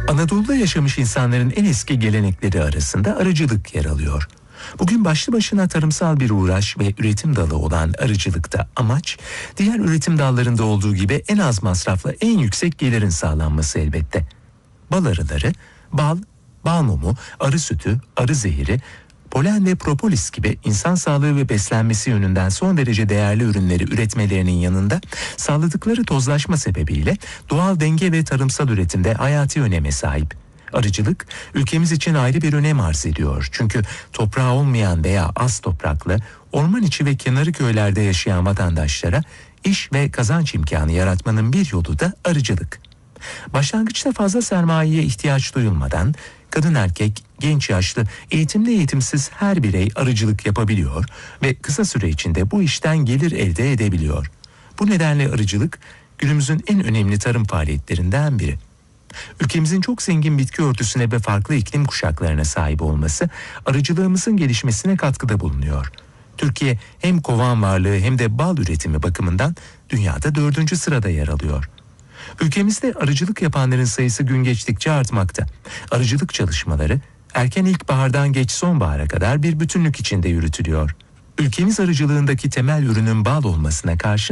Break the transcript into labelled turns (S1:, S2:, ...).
S1: Anadolu'da yaşamış insanların en eski gelenekleri arasında arıcılık yer alıyor. Bugün başlı başına tarımsal bir uğraş ve üretim dalı olan arıcılıkta amaç, diğer üretim dallarında olduğu gibi en az masrafla en yüksek gelirin sağlanması elbette. Bal arıları, bal mumu, arı sütü, arı zehri, polen ve propolis gibi insan sağlığı ve beslenmesi yönünden son derece değerli ürünleri üretmelerinin yanında sağladıkları tozlaşma sebebiyle doğal denge ve tarımsal üretimde hayati öneme sahip. Arıcılık ülkemiz için ayrı bir önem arz ediyor. Çünkü toprağı olmayan veya az topraklı, orman içi ve kenarı köylerde yaşayan vatandaşlara iş ve kazanç imkanı yaratmanın bir yolu da arıcılık. Başlangıçta fazla sermayeye ihtiyaç duyulmadan kadın erkek, genç yaşlı, eğitimli eğitimsiz her birey arıcılık yapabiliyor ve kısa süre içinde bu işten gelir elde edebiliyor. Bu nedenle arıcılık günümüzün en önemli tarım faaliyetlerinden biri. Ülkemizin çok zengin bitki örtüsüne ve farklı iklim kuşaklarına sahip olması arıcılığımızın gelişmesine katkıda bulunuyor. Türkiye hem kovan varlığı hem de bal üretimi bakımından dünyada 4. sırada yer alıyor. Ülkemizde arıcılık yapanların sayısı gün geçtikçe artmakta. Arıcılık çalışmaları erken ilkbahardan geç sonbahara kadar bir bütünlük içinde yürütülüyor. Ülkemiz arıcılığındaki temel ürünün bal olmasına karşın